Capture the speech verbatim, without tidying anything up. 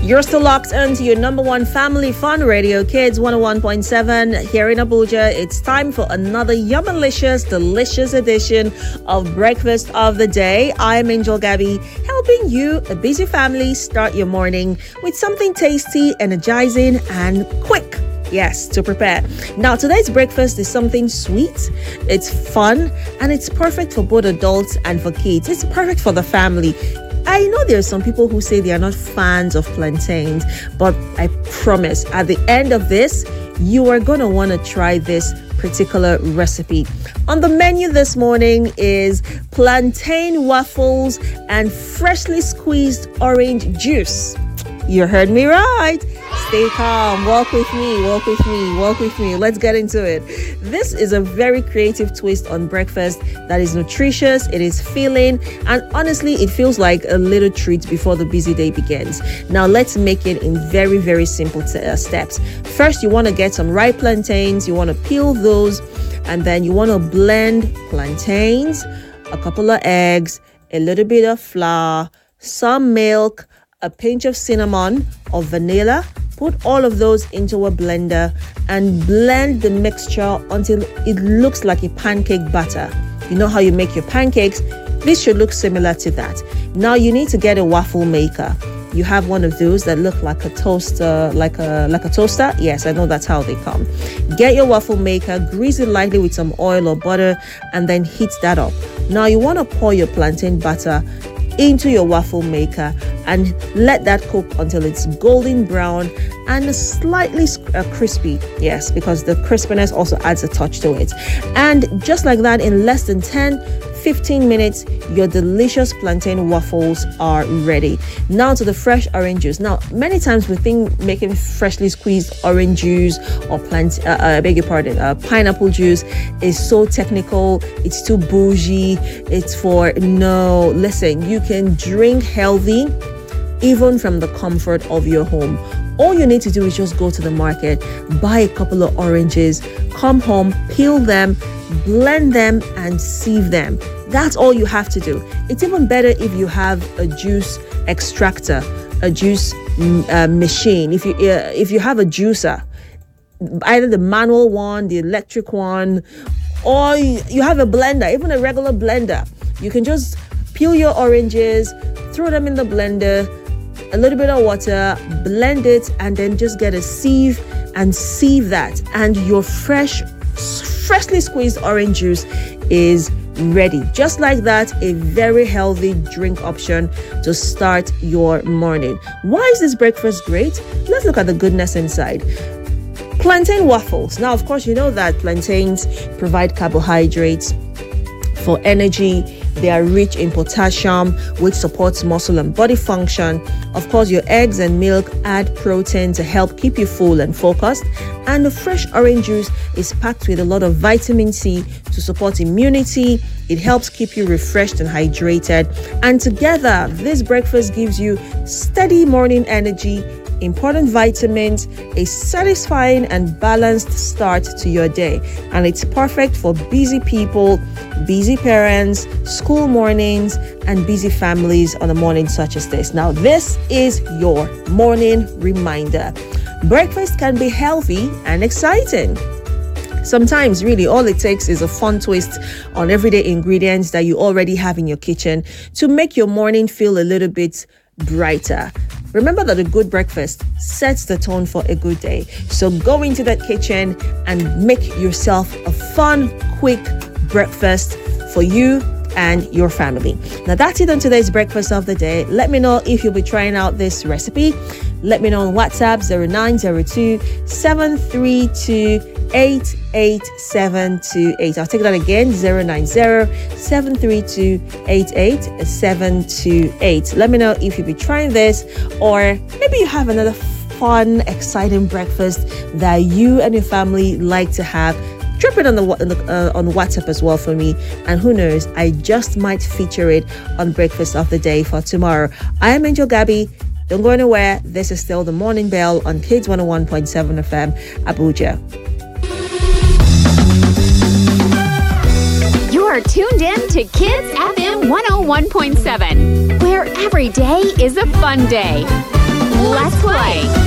You're still locked into your number one family fun radio, Kids one oh one point seven here in Abuja. It's time for another yummalicious, delicious edition of Breakfast of the Day. I'm Angel Gabby, helping you, a busy family, start your morning with something tasty, energizing, and quick. Yes, to prepare. Now, today's breakfast is something sweet, it's fun, and it's perfect for both adults and for kids. It's perfect for the family. I know there are some people who say they are not fans of plantains, but I promise at the end of this, you are going to want to try this particular recipe. On the menu this morning is plantain waffles and freshly squeezed orange juice. You heard me right. Stay calm. Walk with me. Walk with me. Walk with me. Let's get into it. This is a very creative twist on breakfast that is nutritious. It is filling. And honestly, it feels like a little treat before the busy day begins. Now, let's make it in very, very simple t- uh, steps. First, you want to get some ripe plantains. You want to peel those. And then you want to blend plantains, a couple of eggs, a little bit of flour, some milk, a pinch of cinnamon or vanilla. Put all of those into a blender and blend the mixture until it looks like a pancake batter. You know how you make your pancakes? This should look similar to that. Now you need to get a waffle maker. You have one of those that look like a toaster, like a like a toaster? Yes, I know that's how they come. Get your waffle maker, grease it lightly with some oil or butter, and then heat that up. Now you want to pour your plantain batter into your waffle maker and let that cook until it's golden brown and slightly uh, crispy. Yes, because the crispiness also adds a touch to it. And just like that, in less than ten fifteen minutes, your delicious plantain waffles are ready. Now to the fresh orange juice. Now, many times we think making freshly squeezed orange juice or plant, uh, I beg your pardon, uh, pineapple juice is so technical. It's too bougie. It's for, no, listen, you can drink healthy even from the comfort of your home. All you need to do is just go to the market, buy a couple of oranges, come home, peel them, blend them, and sieve them. That's all you have to do. It's even better if you have a juice extractor, a juice uh, machine. If you uh, if you have a juicer, either the manual one, the electric one, or you have a blender, even a regular blender, you can just peel your oranges, throw them in the blender, a little bit of water, blend it, and then just get a sieve and sieve that, and your fresh freshly squeezed orange juice is ready. Just like that, a very healthy drink option to start your morning. Why is this breakfast great? Let's look at the goodness inside. Plantain waffles. Now, of course, you know that plantains provide carbohydrates for energy. They are rich in potassium, which supports muscle and body function. Of course, your eggs and milk add protein to help keep you full and focused. And the fresh orange juice is packed with a lot of vitamin C to support immunity. It helps keep you refreshed and hydrated. And together, this breakfast gives you steady morning energy, important vitamins, a satisfying and balanced start to your day. And it's perfect for busy people, busy parents, school mornings, and busy families on a morning such as this. Now, this is your morning reminder. Breakfast can be healthy and exciting. Sometimes, really, all it takes is a fun twist on everyday ingredients that you already have in your kitchen to make your morning feel a little bit brighter. Remember that a good breakfast sets the tone for a good day. So go into that kitchen and make yourself a fun, quick breakfast for you and your family. Now, that's it on today's breakfast of the day. Let me know if you'll be trying out this recipe. Let me know on WhatsApp zero nine zero two, seven three two, eight eight seven two eight. I'll take that again, zero nine zero, seven three two, eight eight seven two eight. Let me know if you'll be trying this, or maybe you have another fun, exciting breakfast that you and your family like to have. Drop it on the, on, the uh, on WhatsApp as well for me, and who knows, I just might feature it on Breakfast of the Day for tomorrow. I am Angel Gabby. Don't go anywhere. This is still the Morning Bell on Kids one oh one point seven F M, Abuja. You are tuned in to Kids F M one oh one point seven, where every day is a fun day. Let's play.